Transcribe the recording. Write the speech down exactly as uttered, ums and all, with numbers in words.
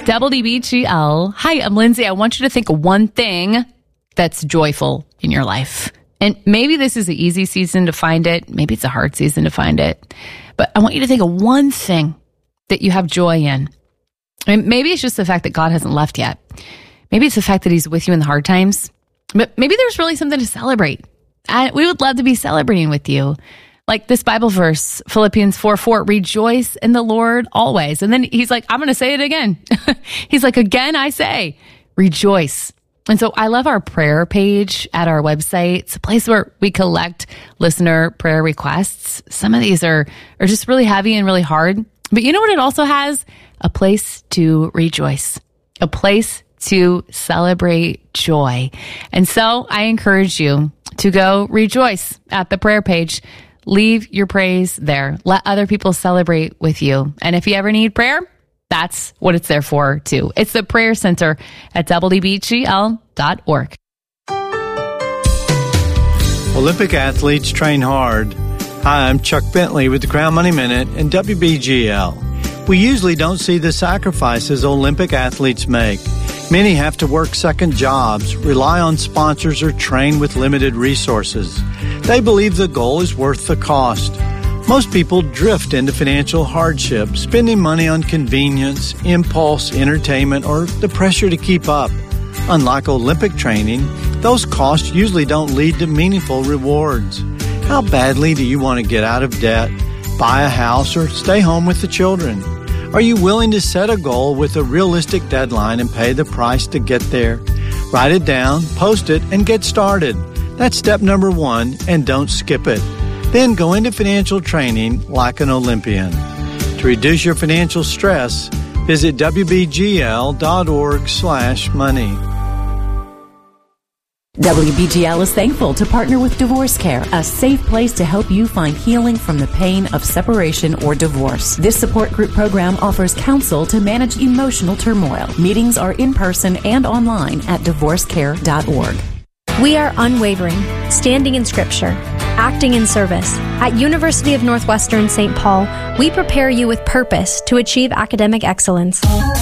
W B G L. Hi, I'm Lindsay. I want you to think of one thing that's joyful in your life. And maybe this is an easy season to find it. Maybe it's a hard season to find it. But I want you to think of one thing that you have joy in. And maybe it's just the fact that God hasn't left yet. Maybe it's the fact that he's with you in the hard times. But maybe there's really something to celebrate. And we would love to be celebrating with you. Like this Bible verse, Philippians four four, rejoice in the Lord always. And then he's like, I'm going to say it again. He's like, again, I say, rejoice. And so I love our prayer page at our website. It's a place where we collect listener prayer requests. Some of these are, are just really heavy and really hard. But you know what it also has? A place to rejoice, a place to celebrate joy. And so I encourage you to go rejoice at the prayer page. Leave your praise there. Let other people celebrate with you. And if you ever need prayer, that's what it's there for too. It's the Prayer Center at W B G L dot org. Olympic athletes train hard. Hi, I'm Chuck Bentley with the Crown Money Minute and W B G L. We usually don't see the sacrifices Olympic athletes make. Many have to work second jobs, rely on sponsors, or train with limited resources. They believe the goal is worth the cost. Most people drift into financial hardship, spending money on convenience, impulse, entertainment, or the pressure to keep up. Unlike Olympic training, those costs usually don't lead to meaningful rewards. How badly do you want to get out of debt, buy a house, or stay home with the children? Are you willing to set a goal with a realistic deadline and pay the price to get there? Write it down, post it, and get started. That's step number one, and don't skip it. Then go into financial training like an Olympian. To reduce your financial stress, visit W B G L dot org slash money. W B G L is thankful to partner with Divorce Care, a safe place to help you find healing from the pain of separation or divorce. This support group program offers counsel to manage emotional turmoil. Meetings are in person and online at divorce care dot org. We are unwavering, standing in Scripture, acting in service. At University of Northwestern Saint Paul, we prepare you with purpose to achieve academic excellence.